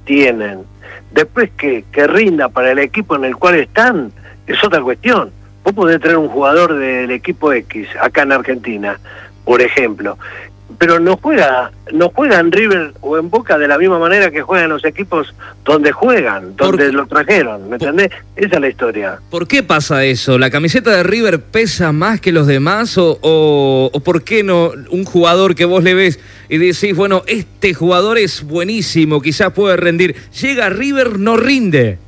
tienen. Después que rinda para el equipo en el cual están, es otra cuestión. Vos podés tener un jugador del equipo X, acá en Argentina, por ejemplo, pero no juega en River o en Boca de la misma manera que juegan los equipos donde juegan, donde lo trajeron, ¿me entendés? Esa es la historia. ¿Por qué pasa eso? ¿La camiseta de River pesa más que los demás? ¿O por qué no un jugador que vos le ves y decís, bueno, este jugador es buenísimo, quizás puede rendir, llega a River, no rinde?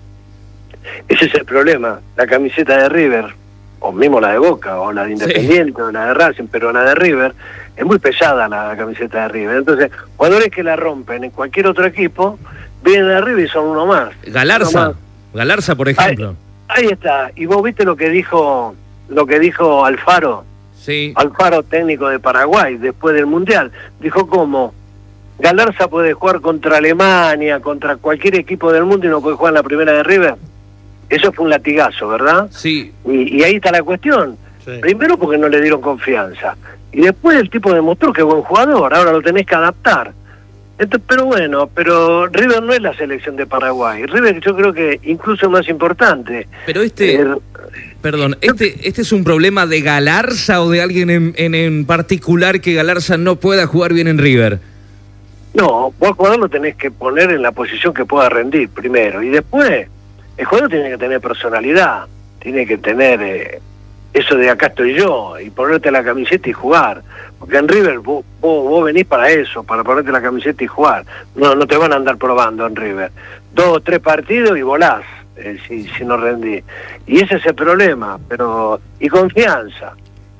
Ese es el problema, la camiseta de River, o mismo la de Boca, o la de Independiente, o la de Racing, pero la de River, es muy pesada la camiseta de River. Entonces, jugadores que la rompen en cualquier otro equipo, vienen de River y son uno más. Galarza, por ejemplo. Ahí está, y vos viste lo que dijo Alfaro. Sí. Alfaro, técnico de Paraguay, después del Mundial, dijo cómo Galarza puede jugar contra Alemania, contra cualquier equipo del mundo y no puede jugar en la primera de River. Eso fue un latigazo, ¿verdad? Sí. Y ahí está la cuestión. Sí. Primero porque no le dieron confianza. Y después el tipo demostró que es buen jugador, ahora lo tenés que adaptar. Pero bueno, River no es la selección de Paraguay. River yo creo que incluso es más importante. Pero perdón, ¿este es un problema de Galarza o de alguien en particular que Galarza no pueda jugar bien en River? No, vos al jugador lo tenés que poner en la posición que pueda rendir primero. Y después, el jugador tiene que tener personalidad, tiene que tener eso de acá estoy yo, y ponerte la camiseta y jugar. Porque en River vos venís para eso, para ponerte la camiseta y jugar. No te van a andar probando en River. 2 o 3 partidos y volás, si no rendís. Y ese es el problema, y confianza.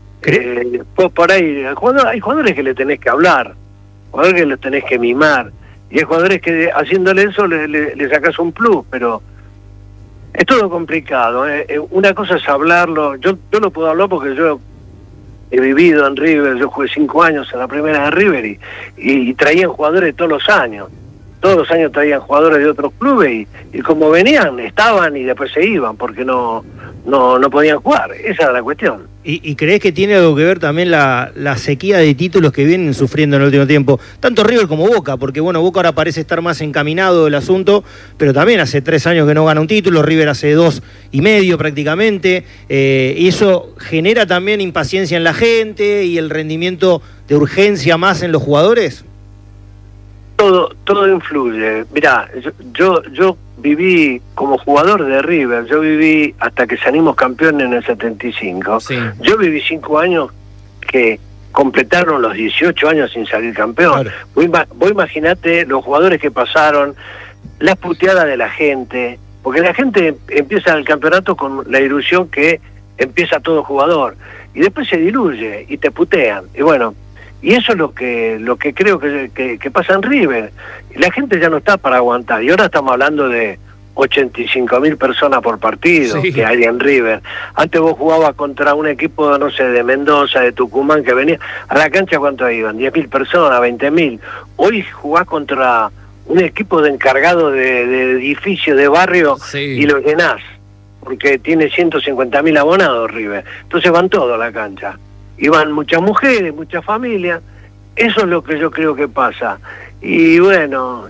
Por ahí, hay jugadores que le tenés que hablar, jugadores que le tenés que mimar, y hay jugadores que haciéndole eso le sacás un plus, pero es todo complicado. Una cosa es hablarlo, yo lo puedo hablar porque yo he vivido en River, yo jugué 5 años en la primera de River y traían jugadores todos los años traían jugadores de otros clubes y como venían, estaban y después se iban porque no podían jugar. Esa era la cuestión. ¿Y creés que tiene algo que ver también la sequía de títulos que vienen sufriendo en el último tiempo? Tanto River como Boca, porque bueno, Boca ahora parece estar más encaminado el asunto, pero también hace 3 años que no gana un título, River hace 2 y medio prácticamente, y eso genera también impaciencia en la gente y el rendimiento de urgencia más en los jugadores. Todo influye. Mirá, yo viví como jugador de River, yo viví hasta que salimos campeones en el 75. Sí. Yo viví 5 años que completaron los 18 años sin salir campeón. Claro. Vos imaginate los jugadores que pasaron, las puteadas de la gente, porque la gente empieza el campeonato con la ilusión que empieza todo jugador, y después se diluye y te putean. Y bueno, y eso es lo que creo que pasa en River. La gente ya no está para aguantar. Y ahora estamos hablando de 85.000 personas por partido que hay en River. Antes vos jugabas contra un equipo, no sé, de Mendoza, de Tucumán, que venía a la cancha, ¿cuánto iban? 10.000 personas, 20.000. Hoy jugás contra un equipo de encargado de edificio, de barrio, y lo llenás, porque tiene 150.000 abonados River. Entonces van todos a la cancha. Y van muchas mujeres, muchas familias. Eso es lo que yo creo que pasa. Y bueno,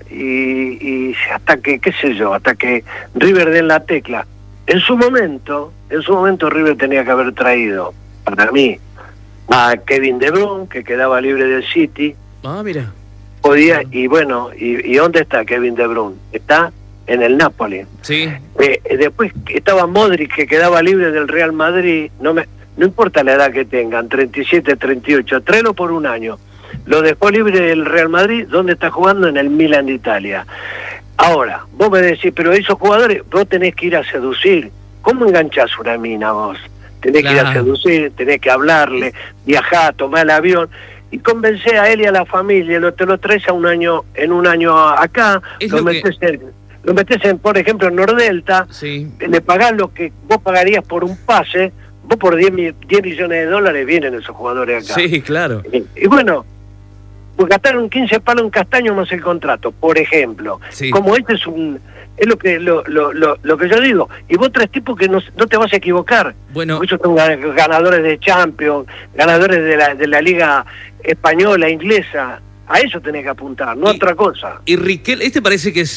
y hasta que, qué sé yo, hasta que River den la tecla. En su momento River tenía que haber traído, para mí, a Kevin De Bruyne, que quedaba libre del City. Ah, mira. Podía, y bueno, ¿y dónde está Kevin De Bruyne? Está en el Napoli. Sí. Después estaba Modric, que quedaba libre del Real Madrid. No importa la edad que tengan, 37, 38, tráelo por un año. Lo dejó libre del Real Madrid, ¿dónde está jugando? En el Milan de Italia. Ahora, vos me decís, pero esos jugadores, vos tenés que ir a seducir. ¿Cómo enganchás una mina vos? Tenés que ir a seducir, tenés que hablarle, viajar, tomar el avión y convencer a él y a la familia. Te lo traes en un año acá, lo metés en, por ejemplo, en Nordelta, le pagás lo que vos pagarías por un pase. Vos por 10 millones de dólares vienen esos jugadores acá. Sí, claro. Y bueno, pues gastaron 15 palos en Castaño más el contrato, por ejemplo. Sí. Como es lo que yo digo. Y vos traes tipos que no te vas a equivocar. Bueno, muchos son ganadores de Champions, ganadores de la Liga Española, Inglesa. A eso tenés que apuntar, no a otra cosa. Y Riquelme, parece que es